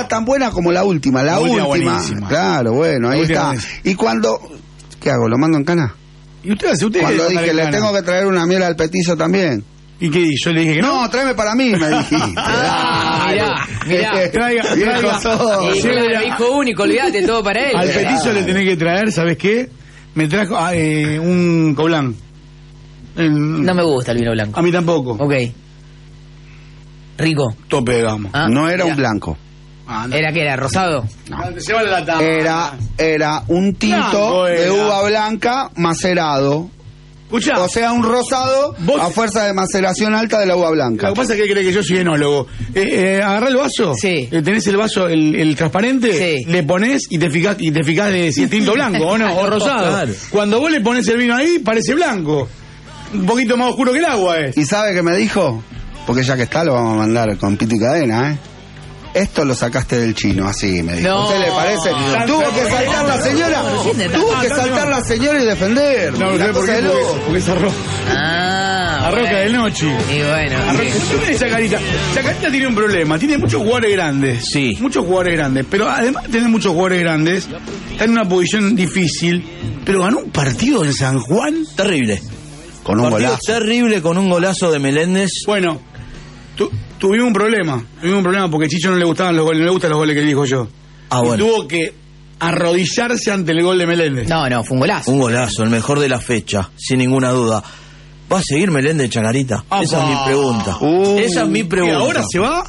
era tan buena como la última. La última. Buenísima. Claro, bueno, ahí está. Buenísima. Y cuando... ¿Qué hago? ¿Lo mando en cana? ¿Y usted Cuando dije, le tengo que traer una miel al petizo también. ¿Y qué? Yo le dije que no. No, tráeme para mí, me dijiste. Mirá. Traiga. Y claro, hijo único, olvídate, todo para él. Al petizo le tenés que traer, ¿sabes qué? Me trajo un coblán. No me gusta el vino blanco. A mí tampoco. Ok. Rico. Tope de gama. No era un blanco. No. ¿Era qué? ¿Era rosado? Se va la tapa. Era un tinto Blanco de era. uva blanca macerado. Escuchá. O sea, un rosado a fuerza de maceración alta de la uva blanca. Lo que pasa es que cree que yo soy enólogo. Agarrá el vaso. Sí. Tenés el vaso, el transparente. Sí. Le ponés y te fijás de si es tinto blanco o no, o rosado. Claro. Cuando vos le ponés el vino ahí, parece blanco. Un poquito más oscuro que el agua es. ¿Y sabe qué me dijo? Porque ya que está, lo vamos a mandar con pito y cadena, ¿eh? Esto lo sacaste del chino, así me dijo. No. ¿A usted le parece? Tuvo que saltar la señora. Tuvo que saltar la señora y defender. No, ¿sabés por qué? Porque es arroz. Arroca de noche. Y bueno. Tiene Chacarita. Chacarita tiene un problema. Tiene muchos jugadores grandes. Sí. Muchos jugadores grandes. Pero además de tener muchos jugadores grandes, está en una posición difícil. Pero ganó un partido en San Juan. Terrible. Con un Partido golazo. terrible con un golazo de Meléndez. Bueno, tuvimos un problema. Tuvimos un problema porque a Chicho no le gustaban los goles. No le gustan los goles que dijo yo. Ah, Y bueno. tuvo que arrodillarse ante el gol de Meléndez. No, fue un golazo. Un golazo, el mejor de la fecha, sin ninguna duda. ¿Va a seguir Meléndez Chacarita? Esa es mi pregunta. Esa es mi ¿Y pregunta. ahora se va?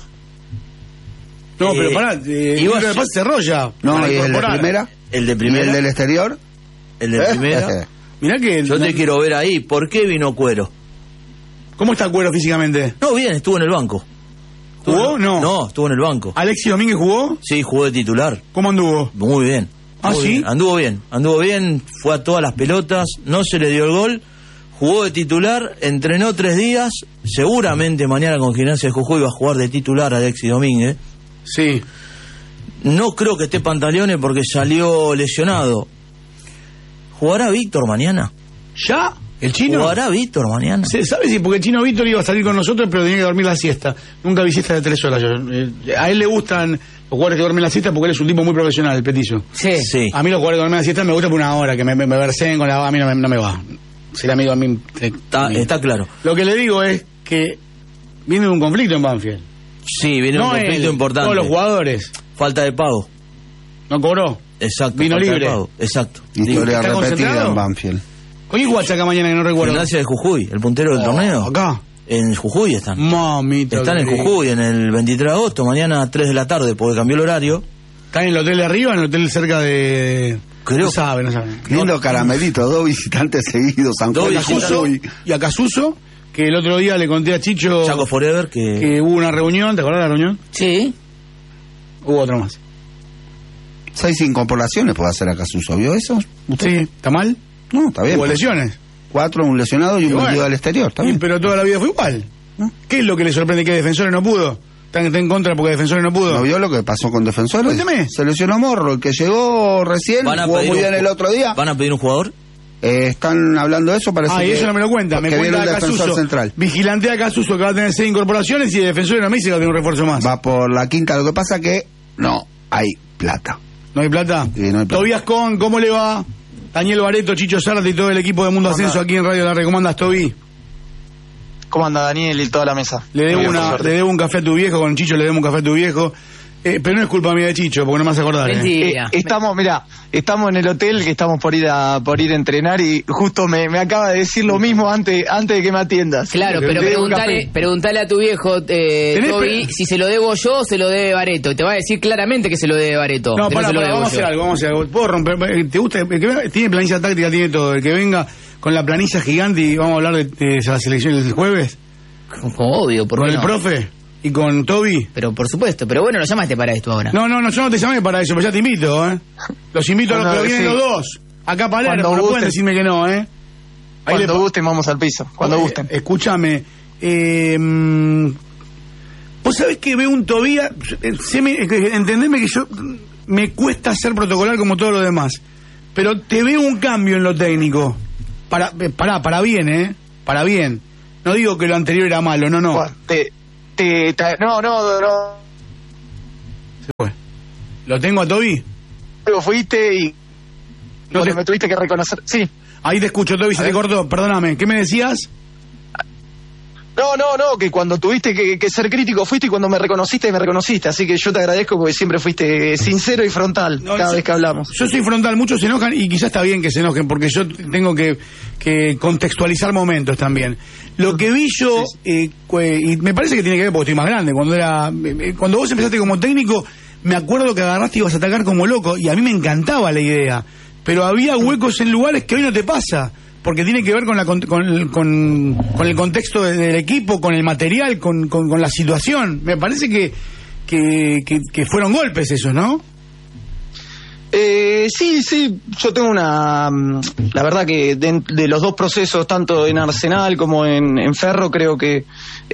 No, pero pará. iba el a- pase cerró ya. No, Para ¿y el de incorporar. primera? El de ¿Y primera. el del exterior? El de primera. Mirá que... Yo te quiero ver ahí. ¿Por qué vino Cuero? ¿Cómo está Cuero físicamente? No, bien, estuvo en el banco. ¿Jugó? No. No, estuvo en el banco. ¿Alexis Domínguez jugó? Sí, jugó de titular. ¿Cómo anduvo? Muy bien. ¿Ah, Muy sí? bien. Anduvo bien, fue a todas las pelotas, no se le dio el gol, jugó de titular, entrenó 3 días, seguramente mañana con Gimnasia de Jujuy va a jugar de titular Alexis Domínguez. Sí. No creo que esté Pantaleone porque salió lesionado. ¿Jugará Víctor mañana? ¿Ya? ¿El chino? ¿Jugará Víctor mañana? ¿Sabes? Sí, porque el chino Víctor iba a salir con nosotros, pero tenía que dormir la siesta. Nunca vi siesta de 3 horas. A él le gustan los jugadores que duermen la siesta porque él es un tipo muy profesional, el petizo. Sí. Sí. A mí los jugadores que duermen la siesta me gusta por una hora, que me verseen con la... A mí no me va. Ser amigo a mí... Está claro. Lo que le digo es que viene de un conflicto en Banfield. Sí, viene un conflicto él, importante. todos los jugadores. Falta de pago. No cobró. Exacto. Vino falta de libre. pago. Exacto. Historia ¿Está repetida concentrado? en Banfield. ¿Con quién jugaste acá mañana que no recuerdo? Gimnasia de Jujuy, el puntero del torneo. ¿Acá? En Jujuy están. Mamita. Están en querida. Jujuy, en el 23 de agosto, mañana a 3 de la tarde, porque cambió el horario. ¿Están en el hotel de arriba, en el hotel cerca de...? Creo No sabe. Lindo caramelito, 2 visitantes seguidos, San Dos Juan y visitantes. Jujuy. Y a Casuso, que el otro día le conté a Chicho Chaco Forever, que hubo una reunión, ¿te acordás de la reunión? Sí. Hubo otro más. 6 incorporaciones puede hacer acá Suso, ¿vio eso? Sí, ¿está mal? No, está bien. Hubo lesiones. 4, un lesionado y un bueno. vendido al exterior, está Sí, bien. pero toda la vida fue igual. ¿Qué es lo que le sorprende que Defensores no pudo? ¿Está en contra porque Defensores no pudo? ¿No vio lo que pasó con Defensores? Cuénteme. Se lesionó Morro, el que llegó recién, Van a jugó pedir muy un bien el otro día. ¿Van a pedir un jugador? Están hablando de eso, parece Ah, y que... eso no me lo cuenta. Me que viene cuenta un acá defensor Suso. central. Vigilante acá Suso que va a tener 6 incorporaciones y Defensores no me dice que va a tener un refuerzo más. Va por la quinta, lo que pasa que no hay plata. ¿No hay plata? Sí, no hay plata. Tobías Con, ¿cómo le va? Daniel Bareto, Chicho Zárate y todo el equipo de Mundo Ascenso aquí en Radio La Red. ¿Cómo andas, Tobi? ¿Cómo anda Daniel y toda la mesa? Le debo un café a tu viejo, con Chicho le debo un café a tu viejo. Pero no es culpa mía de Chicho, porque no me vas a acordar. Mentira. Estamos en el hotel que estamos por ir a entrenar y justo me acaba de decir lo mismo antes de que me atiendas. Claro, pero Le debo un preguntale a tu viejo, Toby, si se lo debo yo o se lo debe Bareto. Y te va a decir claramente que se lo debe Bareto. No, que pará, se lo debo vamos a hacer yo. algo. ¿Puedo romper? ¿Te gusta? El que venga, tiene planilla táctica, tiene todo. El que venga con la planilla gigante y vamos a hablar de la selección el jueves. Como obvio, ¿por Con qué el no? profe y con Toby. Pero por supuesto, pero bueno, lo llamaste para esto ahora. No, yo no te llamé para eso, pero ya te invito, ¿eh? Los invito a los que vienen sí. los dos. Acá para Cuando no pueden gusten. decirme que no, ¿eh? Cuando gusten vamos al piso, cuando gusten. Escúchame, vos sabés que veo un Tobías, entendeme que yo me cuesta ser protocolar como todo lo demás, pero te veo un cambio en lo técnico, para bien, para bien. No digo que lo anterior era malo, no. Bueno, no. Se fue. ¿Lo tengo a Toby? Luego fuiste y me tuviste que reconocer. Sí. Ahí te escucho, Toby, se te cortó. Perdóname. ¿Qué me decías? No, que cuando tuviste que ser crítico fuiste y cuando me reconociste. Así que yo te agradezco porque siempre fuiste sincero y frontal cada vez que hablamos. Yo soy frontal, muchos se enojan y quizás está bien que se enojen porque yo tengo que contextualizar momentos también. Lo que vi yo, y me parece que tiene que ver porque estoy más grande, cuando vos empezaste como técnico, me acuerdo que agarraste y ibas a atacar como loco y a mí me encantaba la idea, pero había huecos en lugares que hoy no te pasa. Porque tiene que ver con el contexto del equipo, con el material, con la situación. Me parece que fueron golpes esos, ¿no? Sí, yo tengo la verdad que de los dos procesos, tanto en Arsenal como en Ferro, creo que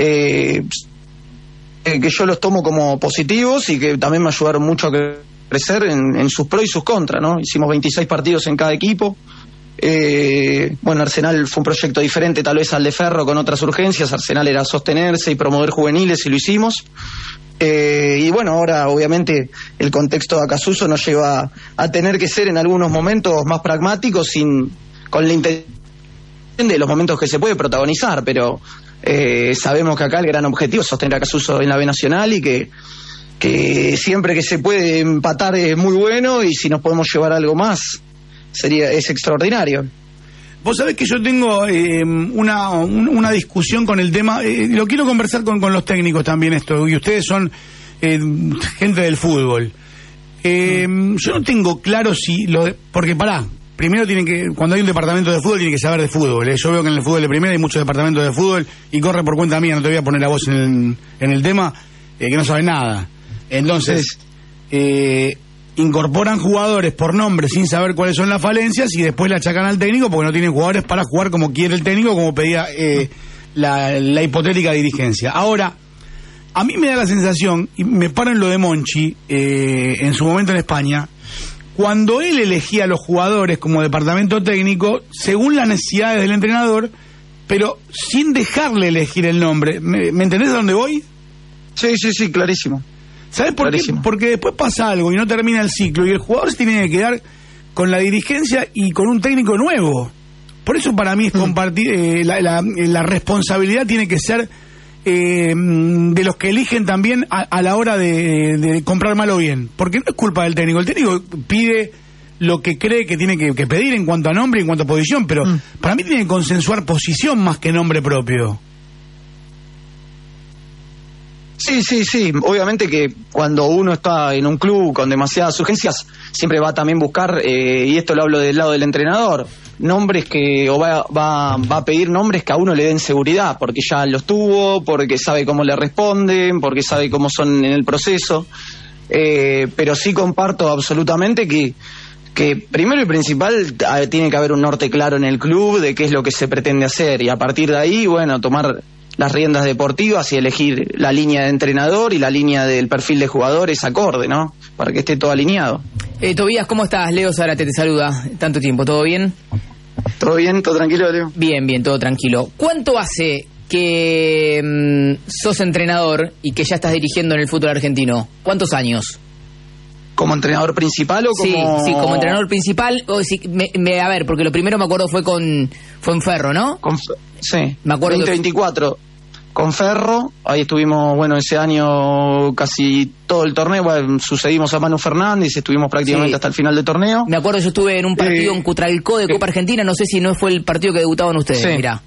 yo los tomo como positivos y que también me ayudaron mucho a crecer en sus pros y sus contras, ¿no? Hicimos 26 partidos en cada equipo. Arsenal fue un proyecto diferente tal vez al de Ferro, con otras urgencias. Arsenal era sostenerse y promover juveniles y lo hicimos. Ahora obviamente el contexto de Acassuso nos lleva a tener que ser en algunos momentos más pragmáticos con la intención de los momentos que se puede protagonizar, pero sabemos que acá el gran objetivo es sostener a Acassuso en la B Nacional y que siempre que se puede empatar es muy bueno, y si nos podemos llevar algo más es extraordinario. Vos sabés que yo tengo una discusión con el tema, lo quiero conversar con los técnicos también esto, y ustedes son gente del fútbol. Yo no tengo claro porque primero cuando hay un departamento de fútbol tiene que saber de fútbol. Yo veo que en el fútbol de primera hay muchos departamentos de fútbol y corre por cuenta mía, no te voy a poner a vos en el tema, que no sabe nada. Entonces, incorporan jugadores por nombre sin saber cuáles son las falencias y después le achacan al técnico porque no tienen jugadores para jugar como quiere el técnico, como pedía la hipotética dirigencia. Ahora, a mí me da la sensación, y me paro en lo de Monchi, en su momento en España, cuando él elegía a los jugadores como departamento técnico, según las necesidades del entrenador, pero sin dejarle elegir el nombre. ¿Me entendés a dónde voy? Sí, clarísimo. ¿Sabes por qué? Porque después pasa algo y no termina el ciclo y el jugador se tiene que quedar con la dirigencia y con un técnico nuevo. Por eso para mí es compartir, la responsabilidad tiene que ser de los que eligen también a la hora de comprar mal o bien. Porque no es culpa del técnico. El técnico pide lo que cree que tiene que pedir en cuanto a nombre y en cuanto a posición, pero para mí tiene que consensuar posición más que nombre propio. Sí. Obviamente que cuando uno está en un club con demasiadas urgencias, siempre va a también buscar, y esto lo hablo del lado del entrenador, nombres va a pedir nombres que a uno le den seguridad, porque ya los tuvo, porque sabe cómo le responden, porque sabe cómo son en el proceso. Pero sí comparto absolutamente que primero y principal tiene que haber un norte claro en el club de qué es lo que se pretende hacer, y a partir de ahí, tomar las riendas deportivas y elegir la línea de entrenador y la línea del perfil de jugadores acorde, ¿no? Para que esté todo alineado. Tobías, ¿cómo estás? Leo Zárate te saluda. Tanto tiempo, ¿todo bien? ¿Todo bien? ¿Todo tranquilo, Leo? Bien, todo tranquilo. ¿Cuánto hace que sos entrenador y que ya estás dirigiendo en el fútbol argentino? ¿Cuántos años? ¿Como entrenador principal o como...? Sí, como entrenador principal. A ver, porque lo primero me acuerdo fue en Ferro, ¿no? Sí, me acuerdo 2024. Con Ferro, ahí estuvimos, ese año casi todo el torneo, sucedimos a Manu Fernández, estuvimos prácticamente hasta el final del torneo. Me acuerdo, yo estuve en un partido en Cutralcó de Copa Argentina, no sé si no fue el partido que debutaban ustedes, mirá.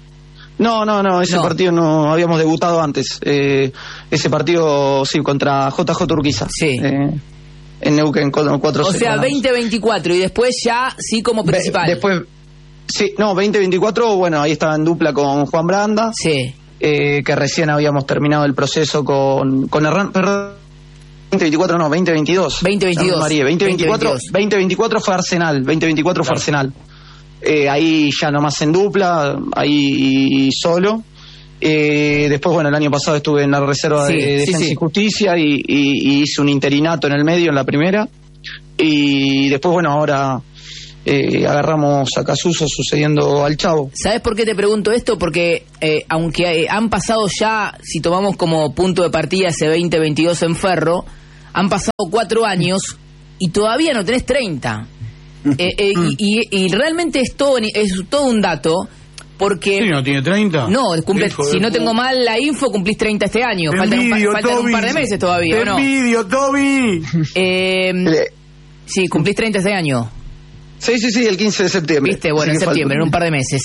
No, ese partido no habíamos debutado antes. Ese partido, contra JJ Urquiza. Sí. En Neuquén 4-0. O sea, 2024 y después ya sí como principal. Después, 2024, ahí estaba en dupla con Juan Branda. Sí. Que recién habíamos terminado el proceso con Hernán. 2024 no, 2022. 2022. María, 2024 fue Arsenal. 2024 fue Arsenal. Ahí ya nomás en dupla, ahí solo. Después, el año pasado estuve en la reserva de Defensa y Justicia y hice un interinato en el medio, en la primera. Y después, ahora agarramos a Acassuso sucediendo al Chavo. ¿Sabes por qué te pregunto esto? Porque aunque han pasado ya, si tomamos como punto de partida ese 2022 en Ferro, han pasado 4 años y todavía no tenés 30. Y realmente es todo un dato, porque... Sí, ¿no tiene 30? No, si no tengo mal la info, cumplís 30 este año. Faltan un par de meses todavía, ¿o no? ¡Te envidio, Toby! Sí, cumplís 30 este año. Sí, el 15 de septiembre. ¿Viste? Bueno, en septiembre, en un par de meses.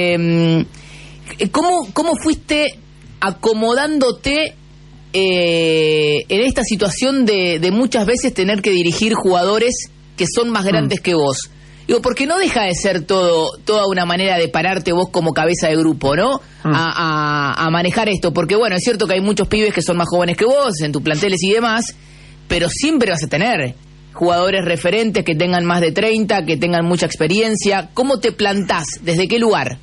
¿Cómo fuiste acomodándote en esta situación de muchas veces tener que dirigir jugadores que son más grandes que vos? Digo, porque no deja de ser toda una manera de pararte vos como cabeza de grupo, ¿no? A manejar esto, porque bueno, es cierto que hay muchos pibes que son más jóvenes que vos en tus planteles y demás, pero siempre vas a tener jugadores referentes que tengan más de 30, que tengan mucha experiencia. ¿Cómo te plantás? ¿Desde qué lugar?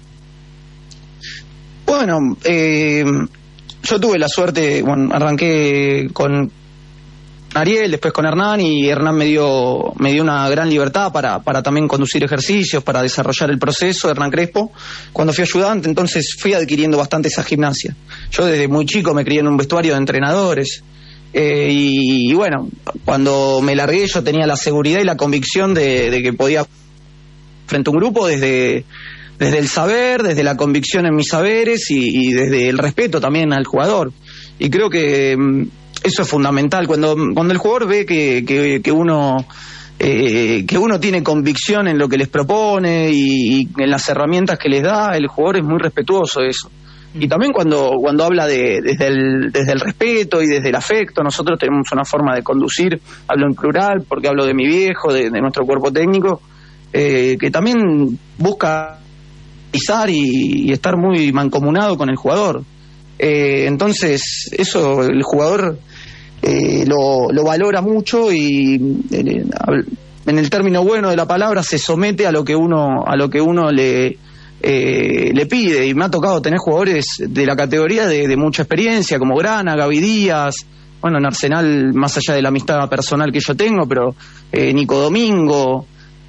Bueno, yo tuve la suerte, arranqué con Ariel, después con Hernán, y Hernán me dio una gran libertad para también conducir ejercicios, para desarrollar el proceso, Hernán Crespo, cuando fui ayudante. Entonces fui adquiriendo bastante esa gimnasia. Yo desde muy chico me crié en un vestuario de entrenadores, y bueno, cuando me largué yo tenía la seguridad y la convicción de que podía frente a un grupo desde el saber, desde la convicción en mis saberes y desde el respeto también al jugador. Y creo que eso es fundamental. Cuando el jugador ve que uno tiene convicción en lo que les propone y en las herramientas que les da, el jugador es muy respetuoso de eso. Y también cuando habla desde el respeto y desde el afecto, nosotros tenemos una forma de conducir, hablo en plural porque hablo de mi viejo, de nuestro cuerpo técnico, que también busca pisar y estar muy mancomunado con el jugador. Entonces eso el jugador lo valora mucho y en el término bueno de la palabra se somete a lo que uno le pide. Y me ha tocado tener jugadores de la categoría de mucha experiencia, como Grana, Gaby Díaz, bueno, en Arsenal, más allá de la amistad personal que yo tengo, pero Nico Domingo,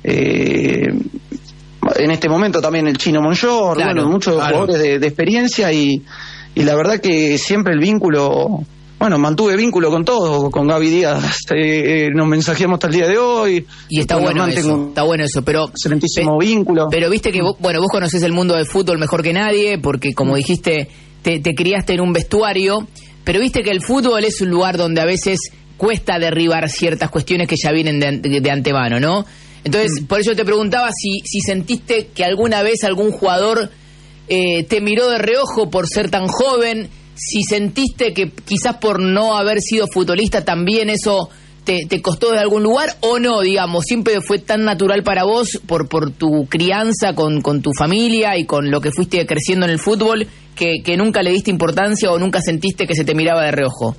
en este momento también el Chino Monjor, claro, bueno, muchos jugadores de experiencia y la verdad que siempre el vínculo, bueno, mantuve vínculo con todos, con Gaby Díaz, nos mensajeamos hasta el día de hoy. Y está bueno eso, pero... Excelentísimo vínculo. Pero viste que vos conocés el mundo del fútbol mejor que nadie, porque como dijiste, te criaste en un vestuario, pero viste que el fútbol es un lugar donde a veces cuesta derribar ciertas cuestiones que ya vienen de antemano, ¿no? Entonces, por eso te preguntaba si sentiste que alguna vez algún jugador te miró de reojo por ser tan joven, si sentiste que quizás por no haber sido futbolista también eso te costó de algún lugar, o no, digamos, siempre fue tan natural para vos por tu crianza con tu familia y con lo que fuiste creciendo en el fútbol, que nunca le diste importancia o nunca sentiste que se te miraba de reojo.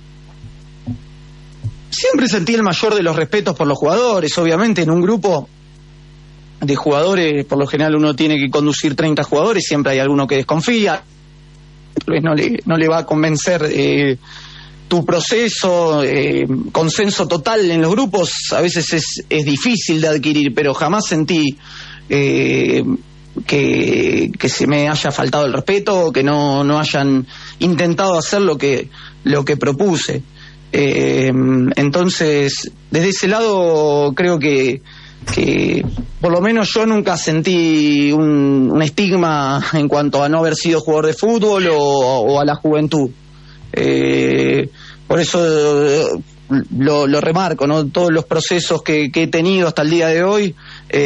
Siempre sentí el mayor de los respetos por los jugadores. Obviamente en un grupo de jugadores, por lo general uno tiene que conducir 30 jugadores, siempre hay alguno que desconfía, pues no le va a convencer tu proceso, consenso total en los grupos a veces es difícil de adquirir, pero jamás sentí que se me haya faltado el respeto, que no hayan intentado hacer lo que propuse. Entonces, desde ese lado creo que por lo menos yo nunca sentí un estigma en cuanto a no haber sido jugador de fútbol o a la juventud. Por eso lo remarco, ¿no? Todos los procesos que he tenido hasta el día de hoy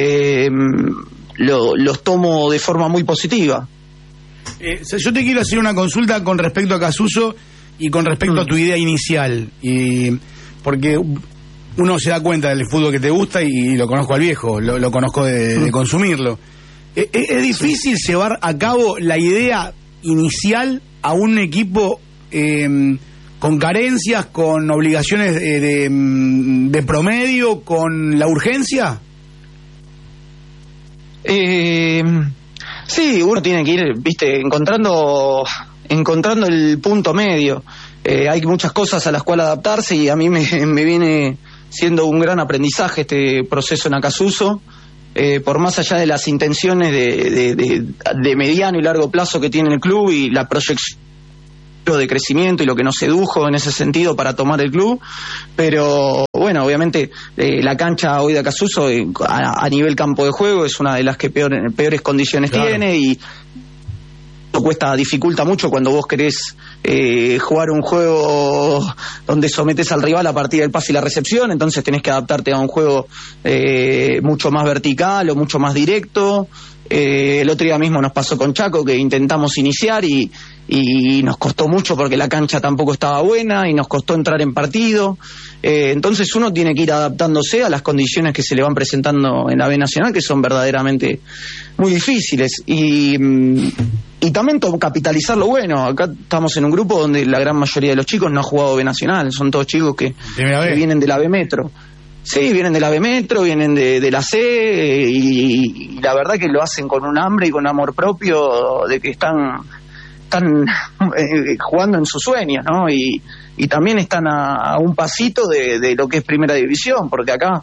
los tomo de forma muy positiva. Yo te quiero hacer una consulta con respecto a Casuso y con respecto a tu idea inicial, porque uno se da cuenta del fútbol que te gusta y lo conozco al viejo, lo conozco de consumirlo. ¿Es difícil llevar a cabo la idea inicial a un equipo con carencias, con obligaciones de promedio, con la urgencia? Sí, uno tiene que ir, encontrando el punto medio. Hay muchas cosas a las cuales adaptarse y a mí me viene siendo un gran aprendizaje este proceso en Acasuso, por más allá de las intenciones de mediano y largo plazo que tiene el club y la proyección de crecimiento y lo que nos sedujo en ese sentido para tomar el club, pero bueno, obviamente la cancha hoy de Acasuso a nivel campo de juego es una de las que peores condiciones tiene, y dificulta mucho cuando vos querés jugar un juego donde sometes al rival a partir del pase y la recepción, entonces tenés que adaptarte a un juego mucho más vertical o mucho más directo. El otro día mismo nos pasó con Chaco, que intentamos iniciar y nos costó mucho porque la cancha tampoco estaba buena y nos costó entrar en partido. Entonces uno tiene que ir adaptándose a las condiciones que se le van presentando en la B Nacional, que son verdaderamente muy difíciles, y también capitalizar lo bueno. Acá estamos en un grupo donde la gran mayoría de los chicos no ha jugado B Nacional, son todos chicos que vienen de la B Metro. Sí, vienen de la B Metro, vienen de la C, y la verdad que lo hacen con un hambre y con amor propio de que están jugando en sus sueños, ¿no? Y también están a un pasito de lo que es Primera División, porque acá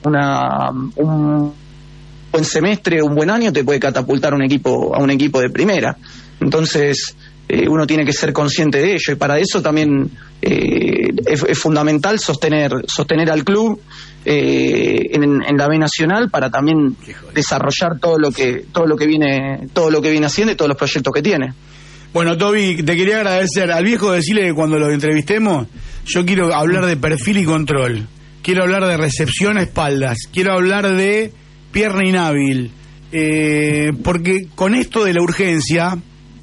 un buen semestre, un buen año te puede catapultar a un equipo de primera. Entonces uno tiene que ser consciente de ello, y para eso también es fundamental sostener al club en la B Nacional, para también desarrollar todo lo que viene haciendo y todos los proyectos que tiene. Bueno, Toby, te quería agradecer. Al viejo decirle que cuando lo entrevistemos, yo quiero hablar de perfil y control, quiero hablar de recepción a espaldas, quiero hablar de pierna inhábil, porque con esto de la urgencia,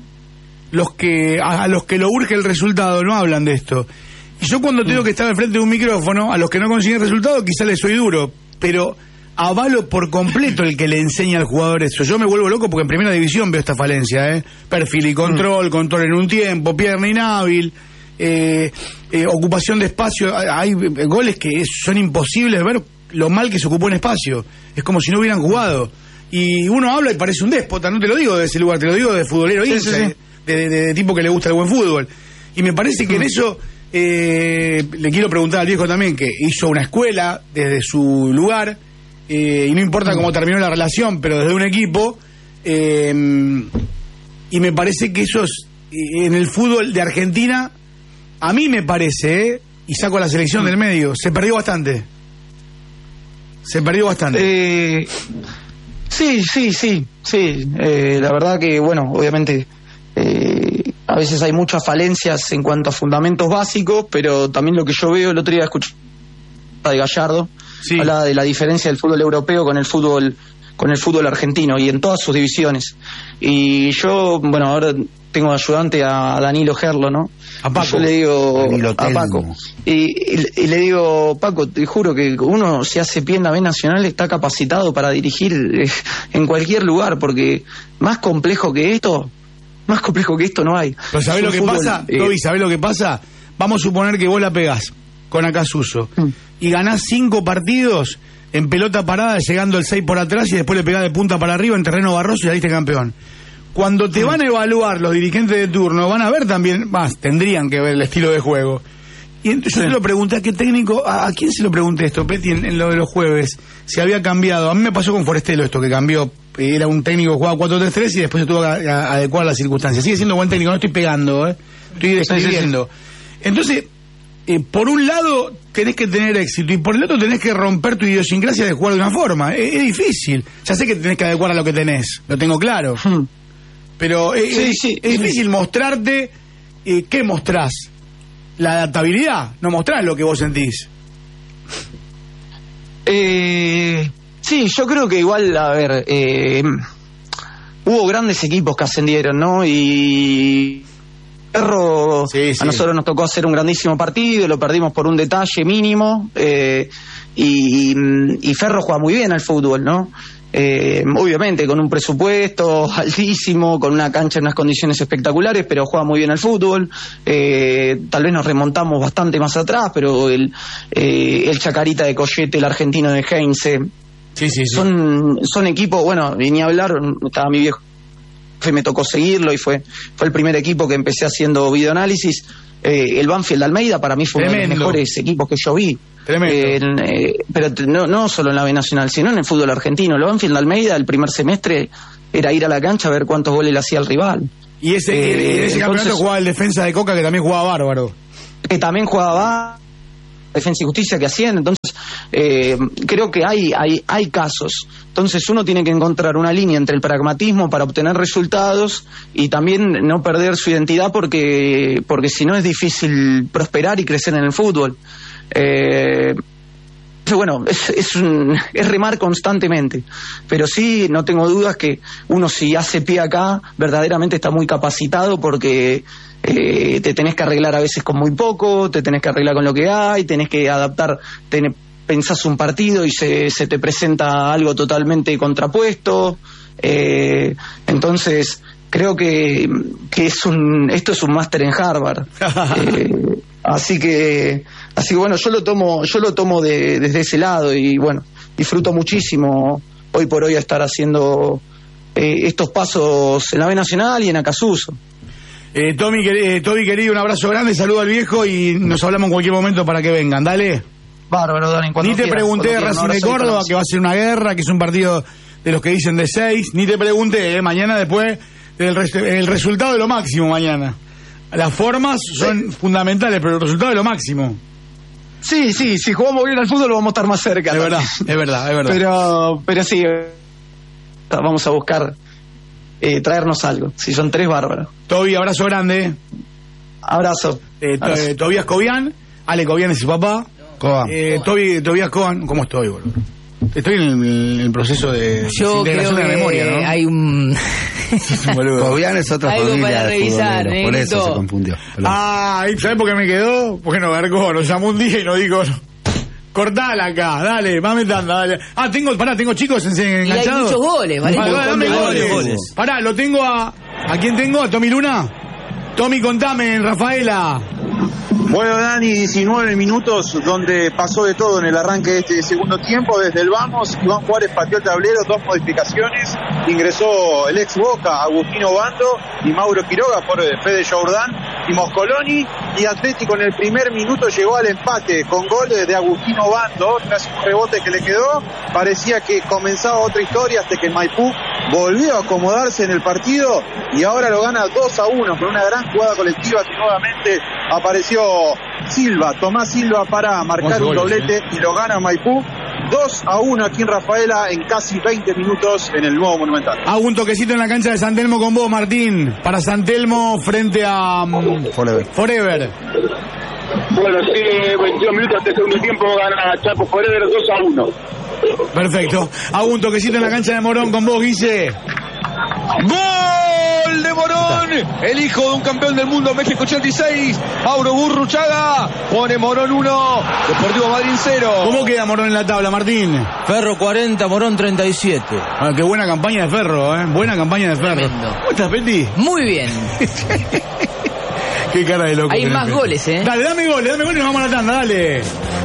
a los que lo urge el resultado no hablan de esto. Y yo cuando tengo que estar enfrente de un micrófono, a los que no consiguen resultado quizá les soy duro, pero avalo por completo el que le enseña al jugador eso. Yo me vuelvo loco porque en Primera División veo esta falencia, perfil y control en un tiempo, pierna inhábil, ocupación de espacio. Hay goles que son imposibles ver lo mal que se ocupó en espacio, es como si no hubieran jugado, y uno habla y parece un déspota. No te lo digo de ese lugar, te lo digo de futbolero hincha, de tipo que le gusta el buen fútbol. Y me parece que en eso le quiero preguntar al viejo también, que hizo una escuela desde su lugar, y no importa cómo terminó la relación, pero desde un equipo, y me parece que eso es, en el fútbol de Argentina, a mí me parece, y saco a la selección del medio, se perdió bastante. Sí. La verdad que, bueno, obviamente a veces hay muchas falencias en cuanto a fundamentos básicos, pero también lo que yo veo, el otro día escuché de Gallardo, hablaba de la diferencia del fútbol europeo con el fútbol argentino, y en todas sus divisiones. Y yo, bueno, ahora tengo ayudante a Danilo Gerlo, ¿no? A Paco. Yo le digo a Paco. Y le digo, Paco, te juro que uno, si hace pie en la B Nacional, está capacitado para dirigir en cualquier lugar, porque más complejo que esto no hay. Pero ¿sabés lo que pasa, Toby? ¿Sabés lo que pasa? Vamos a suponer que vos la pegás con Acasuso y ganás 5 partidos en pelota parada, llegando el 6 por atrás, y después le pegás de punta para arriba en terreno barroso y saliste campeón. Cuando te van a evaluar los dirigentes de turno, van a ver también, tendrían que ver el estilo de juego. Y entonces yo te lo pregunté a qué técnico, ¿a quién se lo pregunté esto, Peti, en lo de los jueves? Si había cambiado. A mí me pasó con Forestelo esto, que cambió. Era un técnico que jugaba 4-3-3 y después se tuvo que adecuar a las circunstancias. Sigue siendo buen técnico, no estoy pegando, estoy describiendo. Entonces, por un lado tenés que tener éxito, y por el otro tenés que romper tu idiosincrasia de jugar de una forma. Es difícil. Ya sé que tenés que adecuar a lo que tenés, lo tengo claro. Pero es difícil mostrarte. ¿Qué mostrás? La adaptabilidad, no mostrás lo que vos sentís. Sí, yo creo que igual, a ver, hubo grandes equipos que ascendieron, ¿no? Y Ferro, a nosotros nos tocó hacer un grandísimo partido, lo perdimos por un detalle mínimo, y Ferro juega muy bien al fútbol, ¿no? Obviamente con un presupuesto altísimo, con una cancha en unas condiciones espectaculares, pero juega muy bien al fútbol. Tal vez nos remontamos bastante más atrás, pero el Chacarita de Collete, el argentino de Heinze, son equipos, bueno, y ni hablar, estaba mi viejo, me tocó seguirlo, y fue el primer equipo que empecé haciendo videoanálisis. El Banfield de Almeida para mí fue uno de los mejores equipos que yo vi. Pero no solo en la B Nacional, sino en el fútbol argentino. El Banfield de Almeida, el primer semestre, era ir a la cancha a ver cuántos goles le hacía el rival. Y ese campeonato jugaba el defensa de Coca, que también jugaba bárbaro. Que también jugaba Defensa y Justicia, que asciende. Entonces, creo que hay casos. Entonces, uno tiene que encontrar una línea entre el pragmatismo para obtener resultados y también no perder su identidad, porque si no es difícil prosperar y crecer en el fútbol. Bueno, es remar constantemente, pero sí, no tengo dudas que uno, si hace pie acá, verdaderamente está muy capacitado, porque te tenés que arreglar a veces con muy poco, te tenés que arreglar con lo que hay, tenés que adaptar, pensás un partido y se te presenta algo totalmente contrapuesto. Entonces creo que esto es un máster en Harvard. Así que bueno, yo lo tomo desde ese lado, y bueno, disfruto muchísimo hoy por hoy estar haciendo estos pasos en la B Nacional y en Acasuso. Toby querido, un abrazo grande, saludo al viejo y nos hablamos en cualquier momento para que vengan, dale. Bárbaro, Dani. Ni te pregunté de Racing de Córdoba, que va a ser una guerra, que es un partido de los que dicen de 6, ni te pregunté, mañana después el resultado de lo máximo mañana. Las formas son fundamentales, pero el resultado es lo máximo. Sí, si jugamos bien al fútbol vamos a estar más cerca. Es verdad. Pero sí, vamos a buscar traernos algo. Si son 3, bárbaros. Toby, abrazo grande. Abrazo. Tobías Cobian, Ale Cobian es su papá. Tobías Cobian, ¿cómo estoy, boludo? Estoy en el proceso de integración de la memoria, ¿no? Hay un... Cobian es otra algo familia para revisar, de por eso se confundió. ¿Sabes por qué me quedó? Porque no vergó, nos llamó un día y nos dijo, cortala acá, dale, mame tanda, dale. Tengo chicos enganchados. Y hay muchos goles, ¿vale? Dame goles. Pará, lo tengo ¿a quién tengo? ¿A Tommy Luna? Tommy, contame, Rafaela. Bueno, Dani, 19 minutos donde pasó de todo en el arranque de este segundo tiempo. Desde el vamos, Iván Juárez pateó el tablero, 2 modificaciones. Ingresó el ex Boca, Agustino Bando, y Mauro Quiroga por Fede Jordán y Moscoloni. Y Atlético en el primer minuto llegó al empate con gol de Agustino Bando, tras un rebote que le quedó. Parecía que comenzaba otra historia hasta que Maipú volvió a acomodarse en el partido y ahora lo gana 2-1 con una gran jugada colectiva que nuevamente apareció Tomás Silva para marcar un doblete y lo gana Maipú 2-1 aquí en Rafaela en casi 20 minutos en el nuevo Monumental. Hago un toquecito en la cancha de San Telmo con vos, Martín, para San Telmo frente a Forever. Bueno, sí, 22 minutos de segundo tiempo, gana Chaco Forever 2-1. Perfecto. Hago un toquecito en la cancha de Morón con vos, Guille. ¡Gol de Morón! El hijo de un campeón del mundo, México 86, Mauro Burruchaga. Pone Morón 1, Deportivo Madryn 0. ¿Cómo queda Morón en la tabla, Martín? Ferro 40, Morón 37. Qué buena campaña de Ferro, ¿eh? Buena campaña de Ferro. Tremendo. ¿Cómo estás, Peti? Muy bien. Qué cara de loco. Hay más goles, ¿eh? Dale, dame goles y nos vamos a la tanda, dale.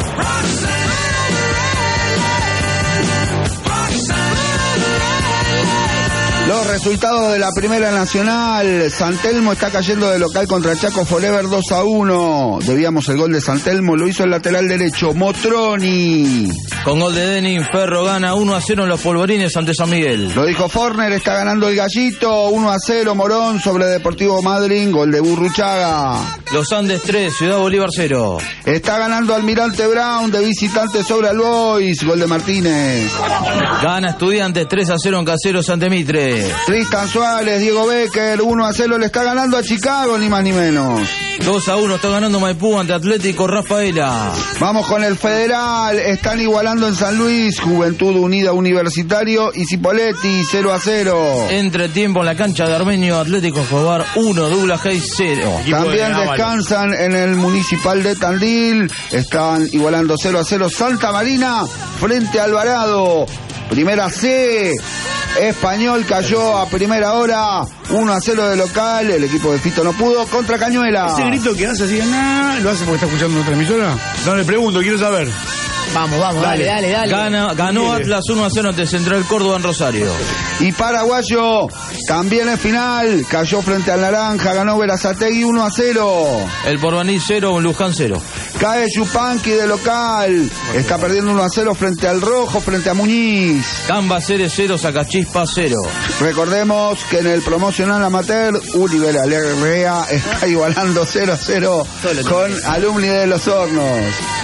Los resultados de la Primera Nacional. San Telmo está cayendo de local contra Chaco Forever 2-1. Debíamos el gol de San Telmo, lo hizo el lateral derecho Motroni. Con gol de Denin, Ferro gana 1-0 en los Polvorines ante San Miguel. Lo dijo Forner, está ganando el Gallito, 1-0 Morón sobre Deportivo Madryn, gol de Burruchaga. Los Andes 3, Ciudad Bolívar 0. Está ganando Almirante Brown de visitante sobre Albois, gol de Martínez. Gana Estudiantes 3-0 en Caseros ante Mitre. Tristan Suárez, Diego Becker, 1-0 le está ganando a Chicago, ni más ni menos. 2-1 está ganando Maipú ante Atlético Rafaela. Vamos con el Federal, están igualando en San Luis, Juventud Unida Universitario y Cipolletti, 0-0. Entretiempo en la cancha de Armenio, Atlético Escobar 1, Douglas Hayes 0. También descansan en el Municipal de Tandil, están igualando 0-0 Santa Marina frente a Alvarado. Primera C, Español cayó a primera hora, 1-0 de local, el equipo de Fito no pudo, contra Cañuela. Ese grito que hace así, ¿lo hace porque está escuchando otra emisora? No, le pregunto, quiero saber. Vamos, dale. Ganó Atlas 1-0 ante Central Córdoba en Rosario. Y paraguayo, también en final, cayó frente al Naranja, ganó Berazategui 1-0. El Porvenir 0, Luján 0. Cae Yupanqui de local, está perdiendo 1-0 frente al Rojo, frente a Muñiz. Camba 0, Sacachispa 0. Recordemos que en el promocional amateur, Univer Alegrea está igualando 0-0 con Alumni de Los Hornos.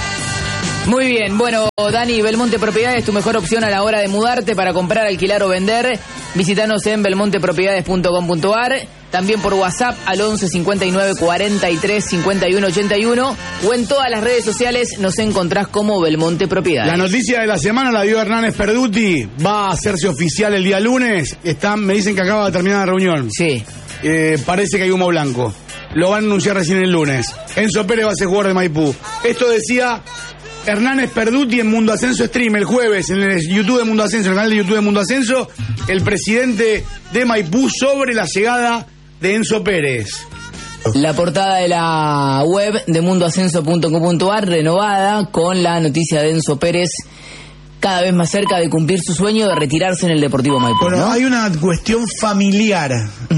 Muy bien, bueno, Dani, Belmonte Propiedades, tu mejor opción a la hora de mudarte para comprar, alquilar o vender. Visítanos en belmontepropiedades.com.ar, también por WhatsApp al 11 59 43 51 81 o en todas las redes sociales nos encontrás como Belmonte Propiedades. La noticia de la semana la dio Hernández Perduti, va a hacerse oficial el día lunes. Me dicen que acaba de terminar la reunión. Sí. Parece que hay humo blanco. Lo van a anunciar recién el lunes. Enzo Pérez va a ser jugador de Maipú. Esto decía Hernández Perduti en Mundo Ascenso Stream el jueves en el YouTube de Mundo Ascenso, el canal de YouTube de Mundo Ascenso, el presidente de Maipú sobre la llegada de Enzo Pérez. La portada de la web de mundoascenso.com.ar renovada con la noticia de Enzo Pérez cada vez más cerca de cumplir su sueño de retirarse en el Deportivo Maipú. Bueno, ¿no? hay una cuestión familiar.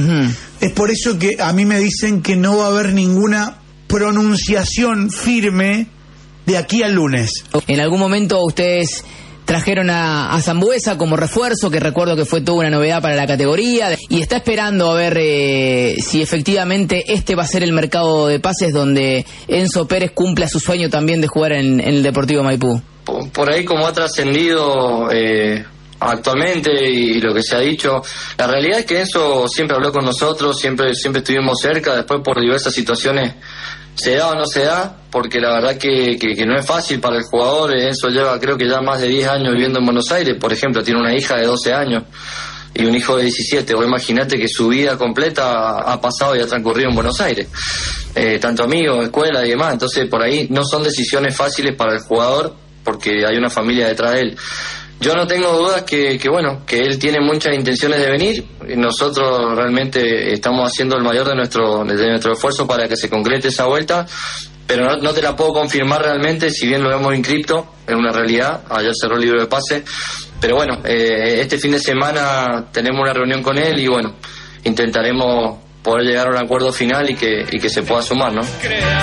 Es por eso que a mí me dicen que no va a haber ninguna pronunciación firme de aquí al lunes. En algún momento ustedes trajeron a Sambuesa como refuerzo, que recuerdo que fue toda una novedad para la categoría, y está esperando a ver si efectivamente este va a ser el mercado de pases donde Enzo Pérez cumpla su sueño también de jugar en el Deportivo Maipú. Por ahí, como ha trascendido actualmente y lo que se ha dicho, la realidad es que Enzo siempre habló con nosotros, siempre estuvimos cerca. Después, por diversas situaciones, se da o no se da, porque la verdad que no es fácil para el jugador. Enzo lleva, creo que ya más de 10 años viviendo en Buenos Aires. Por ejemplo, tiene una hija de 12 años y un hijo de 17. Vos imaginate que su vida completa ha pasado y ha transcurrido en Buenos Aires, tanto amigos, escuela y demás. Entonces, por ahí no son decisiones fáciles para el jugador, porque hay una familia detrás de él. Yo no tengo dudas que él tiene muchas intenciones de venir. Nosotros realmente estamos haciendo el mayor de nuestro esfuerzo para que se concrete esa vuelta, pero no te la puedo confirmar realmente, si bien lo vemos inscripto, es una realidad. Ayer cerró el libro de pase, pero bueno, este fin de semana tenemos una reunión con él y bueno, intentaremos poder llegar a un acuerdo final y que se pueda sumar, ¿no?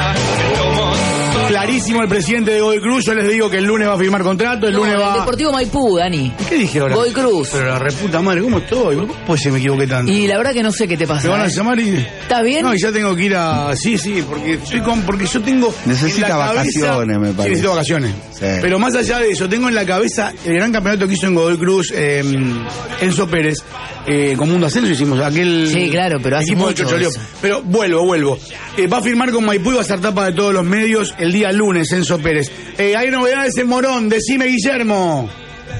Clarísimo el presidente de Godoy Cruz. Yo les digo que el lunes va a firmar contrato, el lunes va... El Deportivo Maipú, Dani. ¿Qué dije ahora? Godoy Cruz. Pero la reputa madre, ¿cómo estoy? ¿Cómo puede ser me equivoqué tanto? Y la verdad que no sé qué te pasa. Me van a llamar y... ¿Estás bien? No, y ya tengo que ir a... Sí, porque yo tengo... Necesita vacaciones, me parece. Sí, necesito vacaciones. Sí. Pero más allá de eso, tengo en la cabeza el gran campeonato que hizo en Godoy Cruz Enzo Pérez. Con Mundo Ascenso hicimos aquel... Sí, claro, pero hace mucho eso. Pero vuelvo. Va a firmar con Maipú y va a ser tapa de todos los medios el día lunes, Enzo Pérez. Hay novedades en Morón, decime, Guillermo.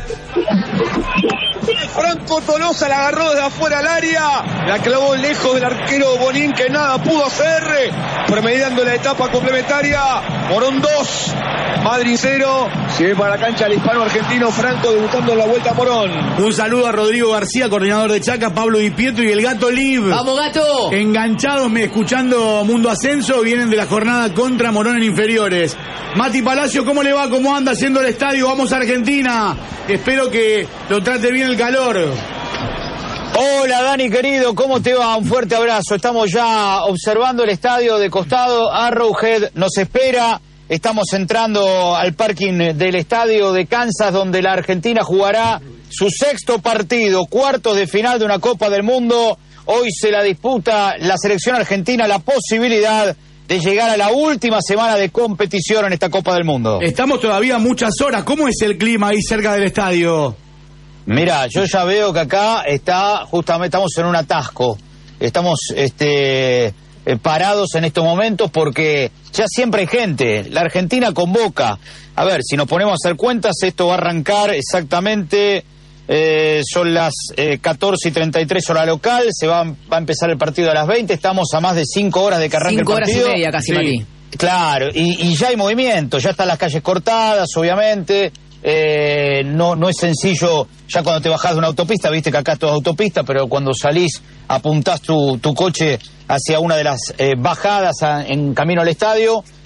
Franco Tolosa la agarró desde afuera al área, la clavó lejos del arquero Bonín, que nada pudo hacer, promediando la etapa complementaria. Morón 2, Madrid 0, se ve para la cancha el hispano argentino Franco, debutando en la Vuelta a Morón. Un saludo a Rodrigo García, coordinador de Chaca, Pablo Di Pietro y el Gato Liv. ¡Vamos, Gato! Enganchados, escuchando Mundo Ascenso, vienen de la jornada contra Morón en inferiores. Mati Palacio, ¿cómo le va? ¿Cómo anda haciendo el estadio? Vamos a Argentina. Espero que lo trate bien el calor. Hola Dani querido, ¿cómo te va? Un fuerte abrazo. Estamos ya observando el estadio de costado. Arrowhead nos espera. Estamos entrando al parking del estadio de Kansas, donde la Argentina jugará su 6º partido, cuartos de final de una Copa del Mundo. Hoy se la disputa la selección argentina la posibilidad de llegar a la última semana de competición en esta Copa del Mundo. Estamos todavía muchas horas. ¿Cómo es el clima ahí cerca del estadio? Mira, yo ya veo que acá estamos en un atasco. Estamos parados en estos momentos porque ya siempre hay gente. La Argentina convoca. A ver, si nos ponemos a hacer cuentas, esto va a arrancar exactamente, son las 14:33 hora local, va a empezar el partido a las 20, estamos a más de 5 horas de que arranque el partido. 5 horas y media casi, sí. Mati. Claro, y ya hay movimiento, ya están las calles cortadas, obviamente. No es sencillo ya cuando te bajás de una autopista, viste que acá es toda autopista, pero cuando salís apuntás tu coche hacia una de las bajadas en camino al estadio,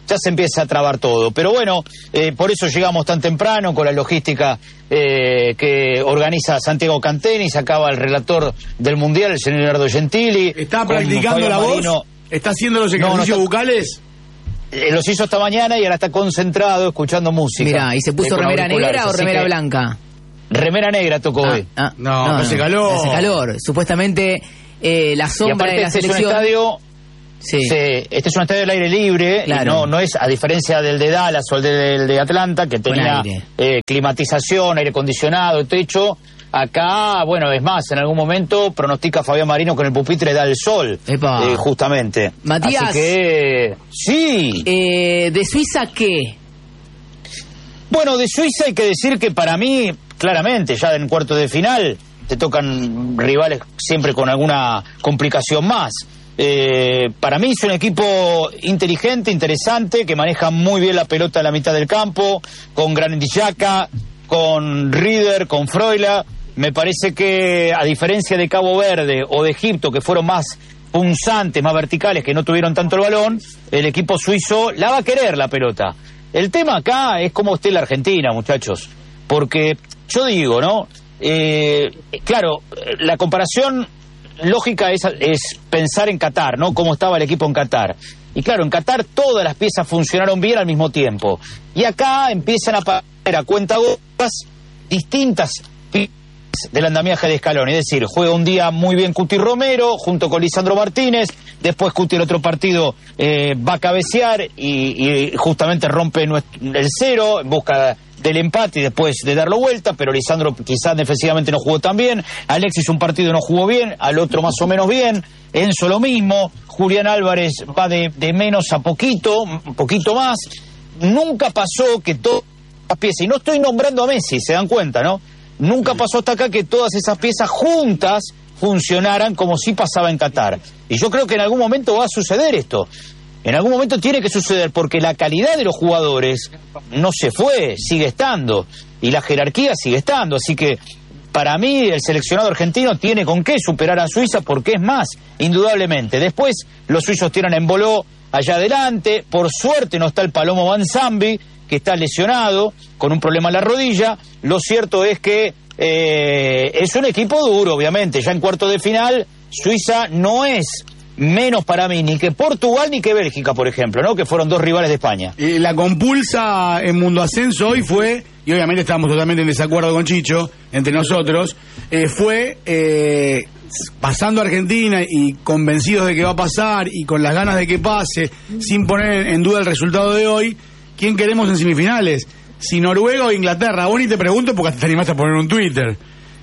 ya se empieza a trabar todo. Pero bueno, por eso llegamos tan temprano con la logística que organiza Santiago Cantenis. Acaba el relator del Mundial, el señor Leonardo Gentili. ¿Está practicando la voz? ¿Está haciendo los ejercicios bucales? Los hizo esta mañana y ahora está concentrado escuchando música. Mirá, ¿y se puso remera negra o remera blanca? Remera negra tocó hoy. No, hace calor. Hace calor. Supuestamente la sombra de la selección... Este es un estadio del aire libre, claro. Y no es, a diferencia del de Dallas o el de Atlanta, que tenía climatización, aire acondicionado, techo. Acá, bueno, es más, en algún momento pronostica Fabián Marino con el pupitre da el sol, justamente. Matías, así que, sí. ¿De Suiza qué? Bueno, de Suiza hay que decir que para mí, claramente, ya en cuartos de final, te tocan rivales siempre con alguna complicación más. Para mí es un equipo inteligente, interesante, que maneja muy bien la pelota en la mitad del campo, con Granit Xhaka, con Rieder, con Freuler. Me parece que, a diferencia de Cabo Verde o de Egipto, que fueron más punzantes, más verticales, que no tuvieron tanto el balón, el equipo suizo la va a querer la pelota. El tema acá es cómo esté la Argentina, muchachos, porque yo digo, ¿no? Claro, la comparación lógica es pensar en Qatar, ¿no? Cómo estaba el equipo en Qatar. Y claro, en Qatar todas las piezas funcionaron bien al mismo tiempo. Y acá empiezan a aparecer a cuentagotas distintas del andamiaje de Scaloni. Es decir, juega un día muy bien Cuti Romero junto con Lisandro Martínez, después Cuti el otro partido va a cabecear y justamente rompe el cero en busca del empate y después de darlo vuelta, pero Lisandro quizás defensivamente no jugó tan bien, Alexis un partido no jugó bien, al otro más o menos bien, Enzo lo mismo, Julián Álvarez va de menos a poquito, un poquito más. Nunca pasó que todas las piezas, y no estoy nombrando a Messi, se dan cuenta, ¿no? Nunca pasó hasta acá que todas esas piezas juntas funcionaran como si pasaba en Qatar. Y yo creo que en algún momento va a suceder esto. En algún momento tiene que suceder, porque la calidad de los jugadores no se fue, sigue estando, y la jerarquía sigue estando. Así que, para mí, el seleccionado argentino tiene con qué superar a Suiza, porque es más, indudablemente. Después, los suizos tienen a Embolo allá adelante. Por suerte no está el Palomo Banzambi, que está lesionado, con un problema en la rodilla. Lo cierto es que es un equipo duro, obviamente. Ya en cuartos de final, Suiza no es menos para mí ni que Portugal ni que Bélgica, por ejemplo, ¿no? Que fueron dos rivales de España. La compulsa en Mundo Ascenso hoy fue, y obviamente estamos totalmente en desacuerdo con Chicho, entre nosotros, fue pasando a Argentina y convencidos de que va a pasar y con las ganas de que pase, sin poner en duda el resultado de hoy, ¿quién queremos en semifinales? Si Noruega o Inglaterra. Vos ni te pregunto porque hasta te animaste a poner un Twitter.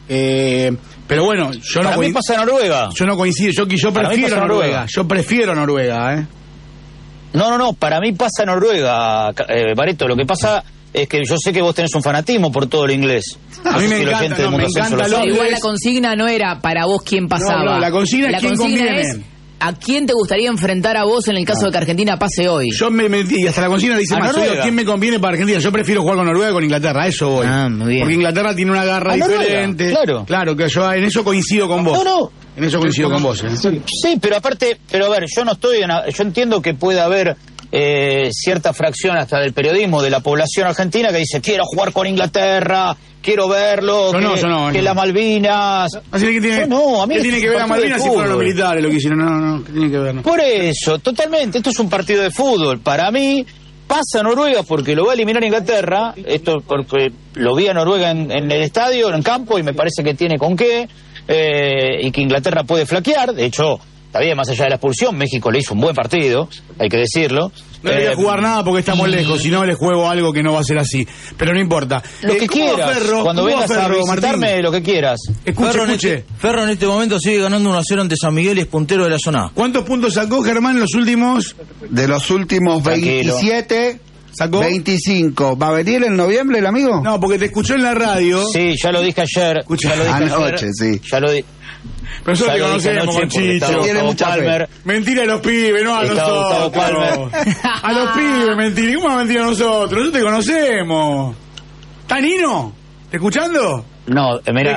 Pero bueno, yo para mí pasa Noruega. Yo no coincido, yo prefiero Noruega. Yo prefiero Noruega, No, para mí pasa Noruega, Bareto. Lo que pasa es que yo sé que vos tenés un fanatismo por todo lo inglés. A mí me encanta, igual la consigna no era para vos quién pasaba. No, la consigna es quién conviene. Es ¿a quién te gustaría enfrentar a vos en el caso de que Argentina pase hoy? Yo y hasta la consigna dice más, ¿quién me conviene para Argentina? Yo prefiero jugar con Noruega que con Inglaterra, a eso voy. Muy bien. Porque Inglaterra tiene una garra diferente. Claro, que yo en eso coincido con vos. En eso coincido con vos. Sí, pero aparte, a ver, yo entiendo que puede haber cierta fracción hasta del periodismo de la población argentina que dice, quiero jugar con Inglaterra, quiero verlo, que las Malvinas. Así que tiene que ver a Malvinas si fueron los militares lo que hicieron. No, ¿qué tiene que ver? Por eso, totalmente, esto es un partido de fútbol. Para mí, pasa Noruega porque lo va a eliminar Inglaterra, esto porque lo vi a Noruega en el estadio, en campo, y me parece que tiene con qué, y que Inglaterra puede flaquear. De hecho, está bien, más allá de la expulsión, México le hizo un buen partido, hay que decirlo. No le voy a jugar nada porque estamos lejos, si no le juego algo que no va a ser así. Pero no importa. Lo que quieras, cuando vengas a visitarme, Martín? Lo que quieras. Escuche. Ferro en este momento sigue ganando 1-0 ante San Miguel y es puntero de la zona A. ¿Cuántos puntos sacó Germán en los últimos? De los últimos 27... ¿Sacó? 25. ¿Va a venir en noviembre el amigo? No, porque te escuchó en la radio. Sí, ya lo dije ayer. Anoche, sí. Ya lo dije. Pero nosotros te conocemos con Chicho. Tiene mucha Palmer. Mentira a los pibes, no a nosotros. A los pibes, mentira. ¿Cómo va a mentir a nosotros? Nosotros te conocemos. ¿Está Nino? ¿Te escuchando? No, mira,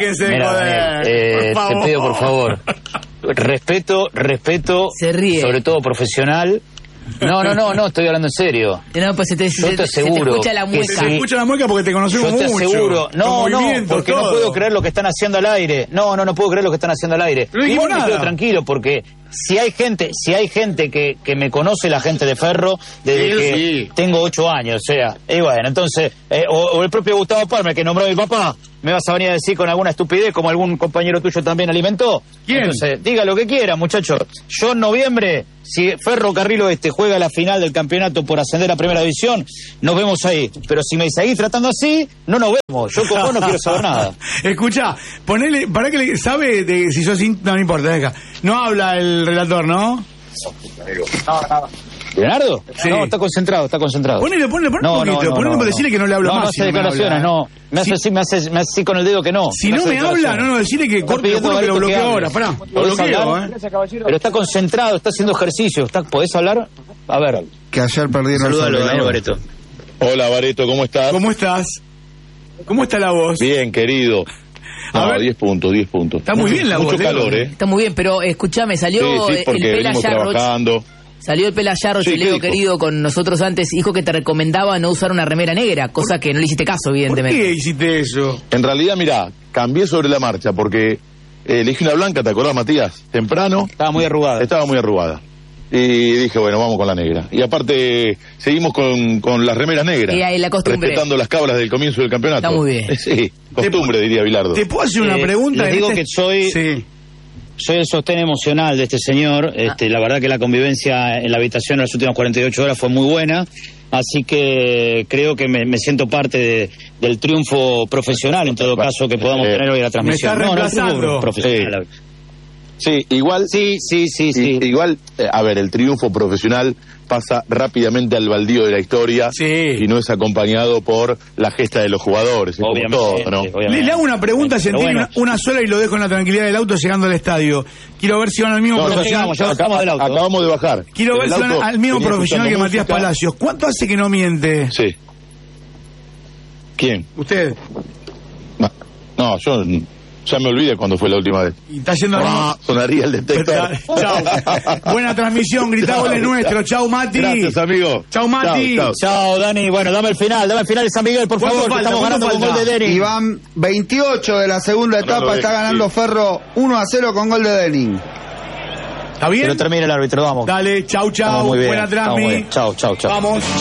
te pido por favor. Respeto, se ríe. Sobre todo profesional. No, estoy hablando en serio. No, pues yo te aseguro se te escucha la mueca. Se escucha la mueca porque te conocemos mucho. Yo te aseguro. No, porque todo. No puedo creer lo que están haciendo al aire. No puedo creer lo que están haciendo al aire. No dijimos nada. Me quedo tranquilo porque si hay gente que me conoce, la gente de Ferro, desde que tengo 8 años, o sea, y bueno, entonces, o el propio Gustavo Palmer, que nombró a mi papá, me vas a venir a decir con alguna estupidez, como algún compañero tuyo también alimentó. ¿Quién? Entonces, diga lo que quiera, muchachos. Yo en noviembre, si Ferro Carril Oeste juega la final del campeonato por ascender a Primera División, nos vemos ahí. Pero si me seguís tratando así, no nos vemos. Yo con vos no quiero saber nada. Escuchá, ponele, para que le sabe de si sos no importa, deja. No habla el relator, ¿no? ¿Leonardo? Sí. No, está concentrado. Ponele un poquito, decirle que no le hablo más. No hace declaraciones, me hace así con el dedo que no. Si no me habla, decirle que corte, que lo bloqueo ahora, pará. Lo bloqueo, Pero está concentrado, está haciendo ejercicio. ¿Podés hablar? A ver. Que ayer perdieron el Saludalo, Bareto. Hola, Bareto, ¿cómo estás? ¿Cómo estás? ¿Cómo está la voz? Bien, querido. A ver. 10 puntos. Está muy bien la voz. Mucho calor, Está muy bien, pero escúchame, salió sí, porque el Pela trabajando. Salió el Pela Yarroch, Sí, Leo querido, con nosotros antes, dijo que te recomendaba no usar una remera negra, cosa que no le hiciste caso, evidentemente. ¿Por qué hiciste eso? En realidad, mirá, cambié sobre la marcha porque elegí una blanca, ¿te acordás, Matías? Temprano. Estaba muy arrugada. Y dije, bueno, vamos con la negra. Y aparte, seguimos con las remeras negras. Y ahí la costumbre. Respetando las cabras del comienzo del campeonato. Está muy bien. Sí, costumbre, diría Bilardo. ¿Te puedo hacer una pregunta? Les digo que soy el sostén emocional de este señor. La verdad que la convivencia en la habitación en las últimas 48 horas fue muy buena. Así que creo que me siento parte del triunfo profesional, en todo caso, que podamos tener hoy en la transmisión. Me está reemplazando. Profesional. Sí, igual. Sí. Igual, a ver, el triunfo profesional pasa rápidamente al baldío de la historia y no es acompañado por la gesta de los jugadores. Es obviamente, como todo, ¿no? Le hago una pregunta, si tiene una sola y lo dejo en la tranquilidad del auto llegando al estadio. Quiero ver si van al mismo profesional. Acabamos de bajar. Quiero ver si van al mismo profesional que Matías Palacios. ¿Cuánto hace que no miente? Sí. ¿Quién? ¿Usted? No, yo ya me olvidé cuándo fue la última vez. Y está yendo sonaría el detector. Chao. Buena transmisión, gritá goles nuestro. Chau, Mati. Gracias, amigo. Chau, Mati. Chao, Dani. Bueno, dame el final de San Miguel, por favor. Falta, estamos ganando con gol de Dening. Y van 28 de la segunda etapa, está ganando Ferro 1-0 con gol de Dening. ¿Está bien? Pero termina el árbitro, vamos. Dale, chau. Muy bien. Buena transmisión. Chau. Vamos.